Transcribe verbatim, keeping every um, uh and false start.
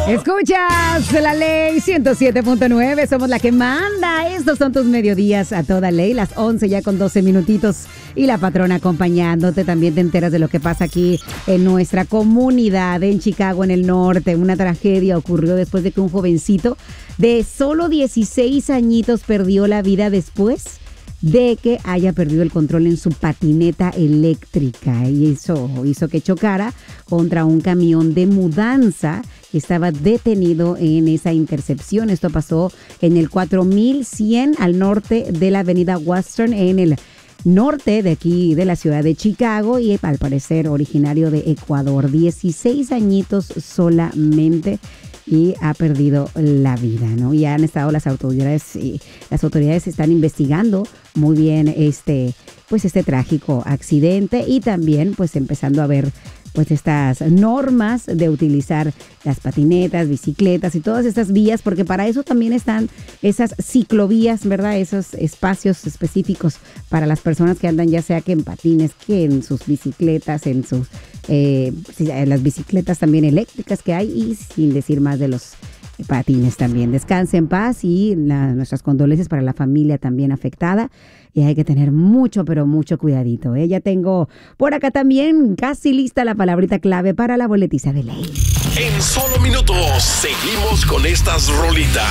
Escuchas la ley ciento siete punto nueve, somos la que manda. Estos son tus mediodías a toda ley, las once ya con doce minutitos y la patrona acompañándote. También te enteras de lo que pasa aquí en nuestra comunidad en Chicago, en el norte. Una tragedia ocurrió después de que un jovencito de solo dieciséis añitos perdió la vida después de que haya perdido el control en su patineta eléctrica y eso hizo que chocara contra un camión de mudanza que estaba detenido en esa intercepción. Esto pasó en el cuatro mil cien al norte de la avenida Western, en el norte de aquí de la ciudad de Chicago, y al parecer originario de Ecuador. dieciséis añitos solamente y ha perdido la vida, ¿no? Y han estado las autoridades, y las autoridades están investigando muy bien este, pues este trágico accidente y también pues empezando a ver pues estas normas de utilizar las patinetas, bicicletas y todas estas vías, porque para eso también están esas ciclovías, ¿verdad? Esos espacios específicos para las personas que andan ya sea que en patines, que en sus bicicletas, en sus eh, en las bicicletas también eléctricas que hay, y sin decir más de los patines también. Descanse en paz y la, nuestras condolencias para la familia también afectada. Y hay que tener mucho, pero mucho cuidadito, ¿eh? Ya tengo por acá también casi lista la palabrita clave para la boletiza de ley. En solo minutos seguimos con estas rolitas.